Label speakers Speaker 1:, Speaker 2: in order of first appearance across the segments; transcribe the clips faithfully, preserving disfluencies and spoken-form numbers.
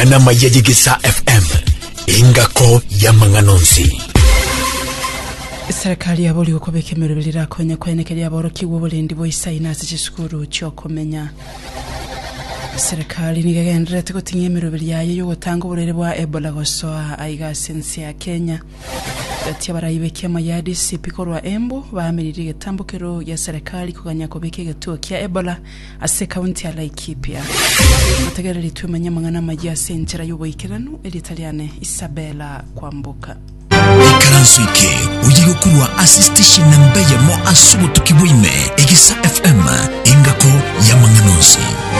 Speaker 1: mangana mayajigisa F M ingako ya manganonzi.
Speaker 2: Serikali ya boli ukobeke mirubirira konya kwenekeli ya boroki w'ubulendi boisa inasi cy'isukuru cyo kumenya. Serikali nigagendera tugotinye mirubiri yayo yo gutanga uburere bwa Ebola gosoa aiga sensi ya Kenya. Ati abarayibeke amayadi sipikorwa Embu bamirire getambukero ya serikali kuganya kobeke getuo kya Ebola ase county ya Laikipia. Mutagereri tumenya mangana magia sentera y'uboyikirano elitaliane Isabella Kwambuka.
Speaker 1: Ikaransuike uyigokurwa assistation nambaye mo asubu tukibwime Igisa F M ingako ya manganonzi.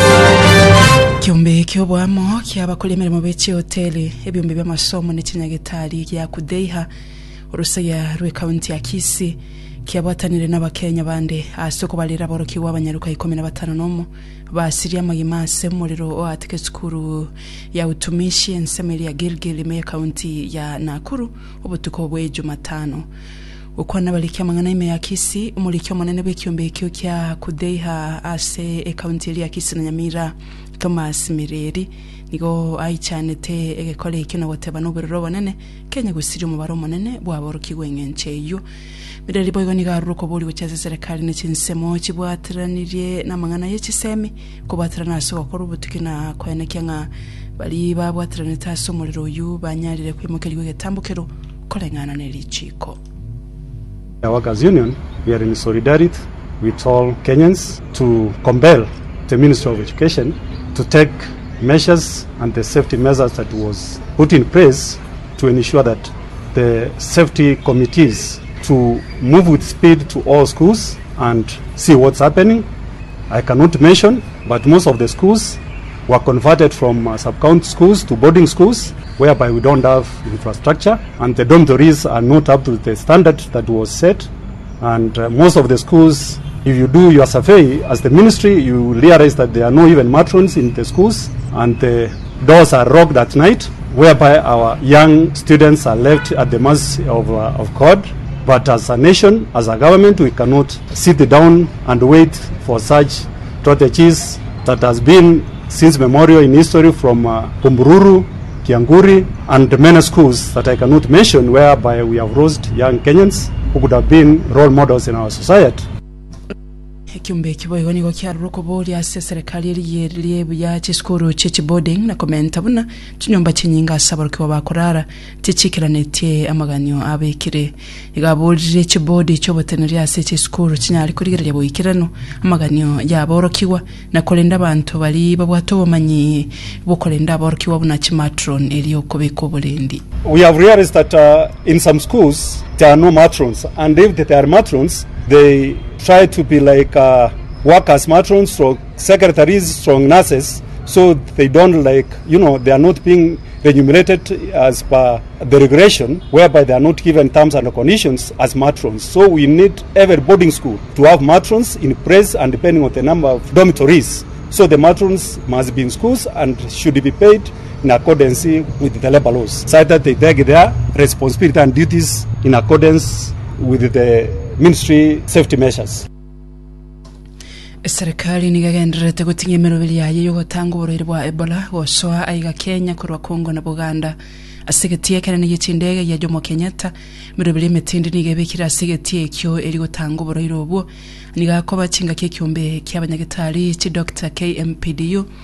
Speaker 2: Kiombe kyobwamo kyabakolemere mu bechi hoteli ebyombe by'amasomo n'ekinyagetari ya kudeiha urusaya rwe county ya Kisii kiabatanire n'abakenya bande asoko balira boroki w'abanyaruka ikumi na batanu nomo basiriya magimase muriro o atike skuru ya utumishi ensemeli ya Gilgil me county ya Nakuru obutuko bwe Jumatano uko nabalikia mangana ime ya Kisii umulikio manene bw'ikiombe kyo kya kudeiha ase e county ya Kisii na Nyamira Thomas Mireri nigo aichanete egekole ikino goteba n'uburiro bonene Kenya gusiri mu baro monene bwaboroki gwenyencheyo Midali boygo nigaruko buli buchaze serikali n'ekinsemo kibwatiraniriye namangana y'ekisemi kubatirana so akora ubutukina kwenekya nga bali babwatirana taso muliro yu banyarire kwimukeli gwe kolengana n'elichiko.
Speaker 3: Our workers union, we are in solidarity with all Kenyans to compel the Ministry of Education to take measures and the safety measures that was put in place to ensure that the safety committees to move with speed to all schools and see what's happening. I cannot mention, but most of the schools were converted from uh, sub-county schools to boarding schools, whereby we don't have infrastructure, and the dormitories are not up to the standard that was set. And uh, most of the schools, if you do your survey as the ministry, you realize that there are no even matrons in the schools, and the doors are locked at night, whereby our young students are left at the mercy of, uh, of God. But as a nation, as a government, we cannot sit down and wait for such strategies that has been since memorial in history from uh, Pumbururu, Kianguri, and many schools that I cannot mention, whereby we have raised young Kenyans who could have been role models in our society.
Speaker 2: Kiumbe kiboyo nigo kyaruko boli ase serikali yeriye ya chiskuru chichi boarding na komenta buna tunyomba chinyinga sabaruki wabakorara tichikiranete amaganyo abekire igabulire chibodi choboteneri ase chiskuru chinyali kurigirira boyikirano amaganyo yaborokiwa na kolenda abantu bali babwato bomanyi bokolenda aborokiwa buna chimatron eliyo kobeko bolendi.
Speaker 3: We have realized that uh, in some schools there are no matrons, and if there are matrons, they try to be like uh, workers, matrons, strong secretaries, strong nurses, so they don't like, you know, they are not being remunerated as per the regulation, whereby they are not given terms and conditions as matrons. So we need every boarding school to have matrons in place and depending on the number of dormitories. So the matrons must be in schools and should be paid in accordance with the labor laws, so that they take their responsibility and duties in accordance with the ministry safety measures.
Speaker 2: Serikali nigagendera tegutinye mirubiri yayo yo gutanga uburere bwa Ebola gosoa aiga Kenya kurwa Kongo na Buganda asigetie kana n'igitindege ya Jomo Kenyatta mirubiri metindi nigebekira asigetie kyo eri gutanga uburere obwo nigako bacinga kekyombe ky'abanyagetari ci Doctor K M P D U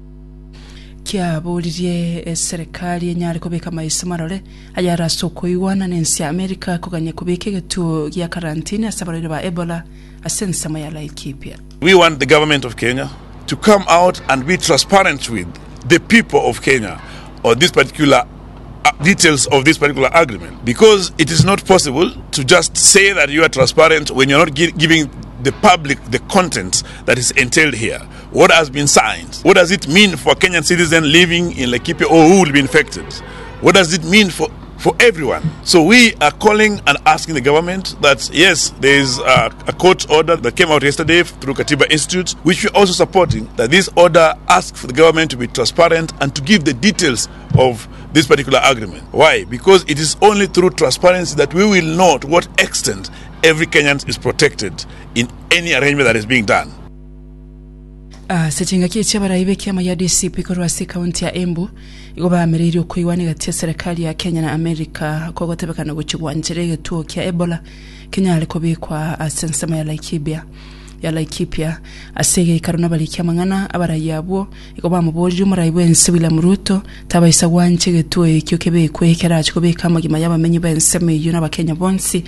Speaker 2: kia buliriye serikali yenyari kubeka maisha marore ayara soko iwana n'ensi America kuganya kubeke getu ya karantine asabarire ba Ebola asensa ya Laikipia.
Speaker 4: We want the government of Kenya to come out and be transparent with the people of Kenya or this particular uh, details of this particular agreement, because it is not possible to just say that you are transparent when you're not gi- giving the public the content that is entailed here. What has been signed? What does it mean for Kenyan citizens living in Laikipia or who will be infected? What does it mean for, for everyone? So we are calling and asking the government that, yes, there is a, a court order that came out yesterday through Katiba Institute, which we're also supporting, that this order asks for the government to be transparent and to give the details of this particular agreement. Why? Because it is only through transparency that we will know to what extent every Kenyan is protected in any arrangement that is being done.
Speaker 2: Ah, sechinga kiche baraibe kya ya D C P korwa si county ya Embu igoba ameriri okuiwani gatia serikali ya Kenya na America kogotebekana guchigwa njerege tuo kya Ebola Kenya aliko bikwa asensema ya Laikipia ya Laikipia asege ikaruna balikia mangana abarayabo igoba muboju muraibe nsibila muruto tabaisa wanchege tuo ikyo kebe kwekera chikobeka magima yabamenyi benseme yuna bakenya bonsi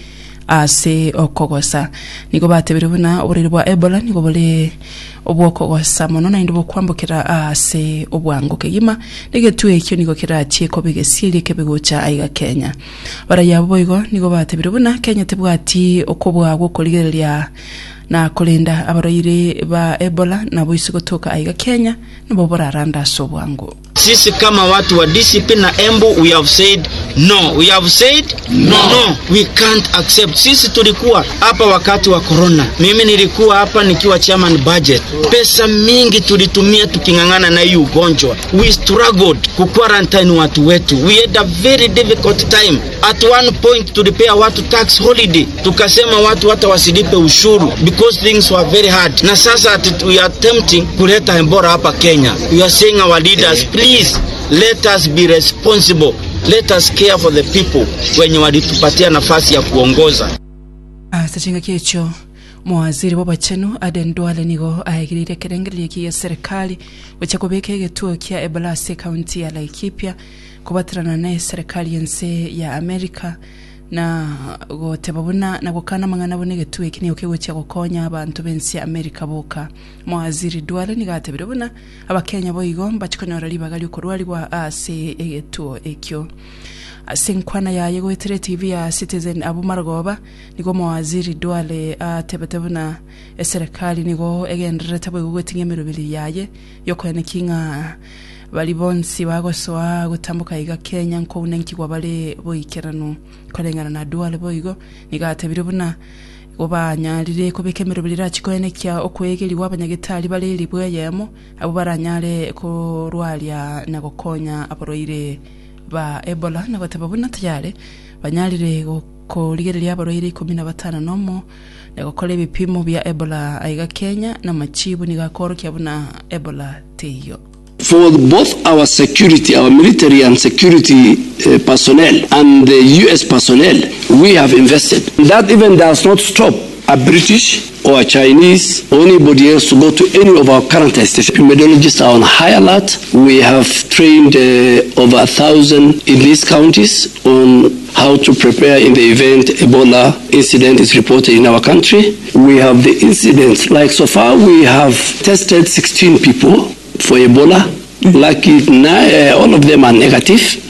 Speaker 2: ase okogosa niko batebirubuna oburiri bwa Ebola niko bole obwokogosa mono na ndibo kwambukira ase obwango kegima negetuye ekyo niko kiratie ko bigesiri kebegocha aiga Kenya barayabo igo niko batebirubuna Kenya tebwati okobwa gukoligeria na kolenda abaroire ba Ebola na boisi kutoka aiga Kenya nabo boraranda sobwango.
Speaker 5: Sisi kama watu wa D C P na Embu, we have said no. We have said no. No. We can't accept. Sisi tulikuwa hapa wakati wa corona. Mimi nilikuwa hapa nikiwa chairman budget. Pesa mingi tulitumia tukingangana na hii ugonjwa. We struggled ku quarantine watu wetu. We had a very difficult time. At one point tulipea watu tax holiday. Tukasema watu hata wasilipe ushuru because things were very hard. Na sasa we are attempting kuleta Ebola hapa Kenya. We are saying our leaders, please let us be responsible. Let us care for the people wenye walitupatia nafasi ya kuongoza.
Speaker 2: Ah, sachinga kicho mwaziri wa bachenu Aden Duale nigo aigirire kerengeli ya serikali wacha kubeke getuo kia Ebola se county ya Laikipia kubatirana na serikali yense ya Amerika na gotebabuna na gukana mangana bone getuo kini okego cya gukonya abantu bensi Amerika boka mwaziri Duale nigatebirubuna abakenya boyigomba chikonyora libagali ukorwali wa ase egetuo ekyo asinkwana ya yegoetere T V ya Citizen abumargoba nigo mwaziri Duale atebetebuna serikali nigo egendere tabo gutinge mirubiri yaye yokone kinga bali bonsi bagosoa gutambuka iga Kenya nko unenki kwa bale boikerano kolengana na Duale boigo nigatebirubuna gobanyalire kubekemero bilira chikoene kya okwegeri wabanyagitali bale libwe yemo abo baranyale ko rwalia na gukonya aboroire ba Ebola na batababuna tayare banyalire ko ligereria aboroire kumi na batano nomo na gukora ibipimo bya Ebola aiga Kenya na machibu ni gakoro kyabuna Ebola teyo.
Speaker 6: For both our security, our military and security uh, personnel and the U S personnel, we have invested. That even does not stop a British or a Chinese or anybody else to go to any of our current stations. Epidemiologists are on high alert. We have trained uh, over a thousand in these counties on how to prepare in the event Ebola incident is reported in our country. We have the incidents, like so far we have tested sixteen people for Ebola. Lucky, uh, all of them are negative.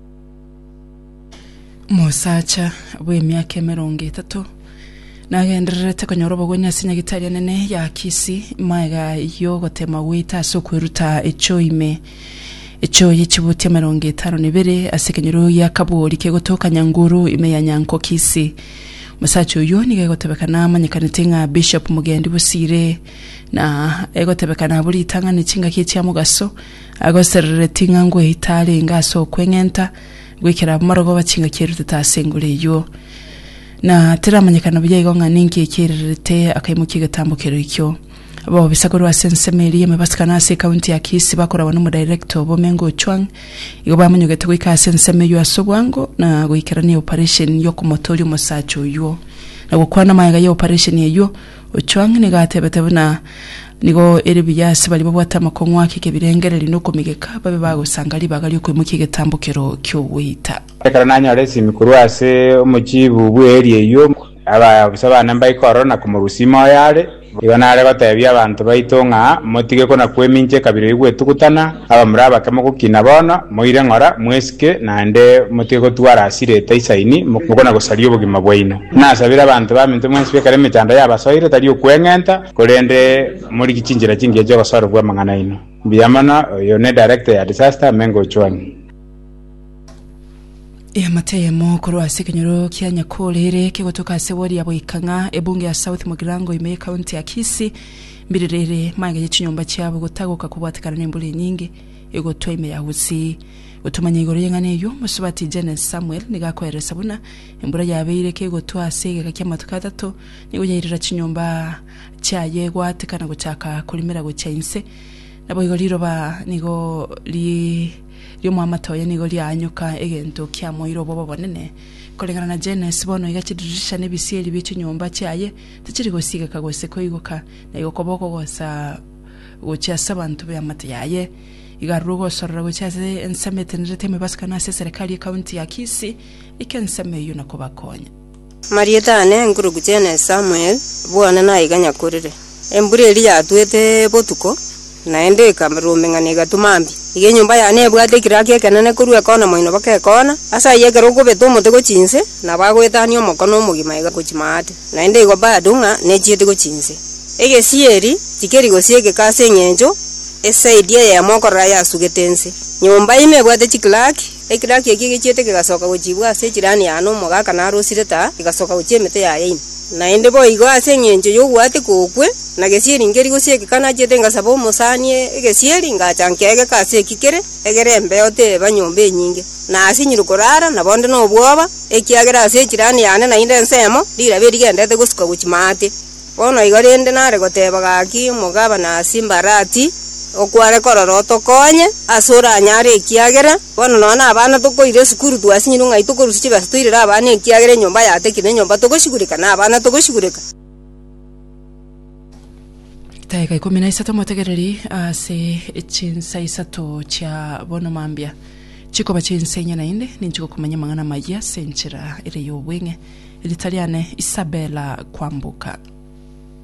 Speaker 2: Mosacha we miaka mirongo itatu nagenderete konyorobo gonya sinyagitari nene ya kisi maiga yo gotema wita so kwiruta echoime echo yichibuti mirongo itano nibere asekenyero ya kabori ke gotoka nyanguru ime ya nyanko kisi musacho yo nige gotebekana amanyekanitenga Bishop Mugendi Busire na egotebekana buri tangane cinga kici amugaso agoserere tinga ngwe itale ngaso kwengenta gwikira marogo bacinga kiruta tasengure yo na tiramanyekana bya igonga ninki ikirerete akayimuki gatambukero ikyo abo bisagoro asensemeri yemebasikana se county ya Kisi bakora bano mu director Bomengo Chwang igo bamanyugete gwika asenseme yo asobwango na gwikira ni operation yo kumotori musacho yo na gukwana mayaga yo operation yeyo Ochwang ni gatebetebuna nigo eribiyasi bali babwata makongwa kike birengereri no komigeka babe bagusanga libagali ko muki gatambukero cyo wita
Speaker 7: Karana resi mikuru ase umukibu bweriye yo aba bisabana mbaye corona ku murusimo yale ibanare batebya abantu baitonga motige kona kweminche kabiri igwetukutana aba muraba kama kukina bona moire ngora mweske nande motige ko twara asire taisaini mukona gusaliyo bugima bwaino nasabira abantu baminto mweske kare mitanda yabasoire tari okwengenta kurende muri gichinjira kingi cyo gasoro bwa mangana ino biyamana yo ne director ya disaster Mengo Chwani
Speaker 2: ya mateye mo kurwa sekenyoro kya nyakolere ke gotoka sewori yabo ikanga ebunge ya South Mugirango ime county ya Kisi mbirerere manga y'ikinyomba cyabo gutagoka kubwatikana nembule nyingi ego tweme ya husi gutumanya igoro yengane yo musubati Genes Samuel nigakoeresa buna embura yabeire ke gotwa sege kya matuka gatatu niguyirira chinyomba cyaye gwatekana guchaka kulimira guchainse nabo igoriro ba nigo li lyo mwamatoya nigo lyanyuka egento kya moiro bobo bonene kolengana na Genes bono igachidirisha nebisieli bichinyomba cyaye tikiri gosiga kagose ko igoka na igokoboko gosa gochasa abantu be amatayaye igarugo sorra gochase ensamete nreteme baskana se serikali county ya Kisii ikensame yuna kubakonya
Speaker 8: Marieta ne nguru Genes Samuel bwana na iganya kurire embure eri yatwete botuko naende kamerumengani gatumambi ige nyumba ya ne bwate kirake kanane kurwe kona moino bake kona asa yegero gobeto mote go chinse na bagwetanio mokono mugima iga kuchimate naende igo badunga ne chiete go chinse ege sieri tikeri go siege kase nyenjo esaidia ya mokora ya sugetense nyumba ime bwate chiklaki ekilaki ege chiete kigasoka gochibwa ase chirani ya no mogaka na rusireta kigasoka gochemete ya yin naende bo igo ase nyenjo yo bwate kokwe na gesieri ngeri gosieke kana chete ngasabo musanie egesieri ngachankege kase kikere egerembe ote banyombe nyinge na asinyiru korara na bonde no bwoba ekiagera ase chirani yane na inde nsemo dira beri gendete gusuka guchimate bono igorende nare goteba gaki mugaba na simbarati okware kororo tokonye asura anyare ekiagera bono nona abana tokoire sukuru twasinyiru ngai tokorusiche basitoirira abana ekiagera nyomba yatekine nyomba tokoshigurika na abana tokoshigurika
Speaker 2: Taika ikumi na isatu motegereri ase chinsa isatu cha bono mambia chiko bachinsenya nainde ninchiko kumanya mangana maya senchira ire yobwenge Italiane Isabella Kwambuka.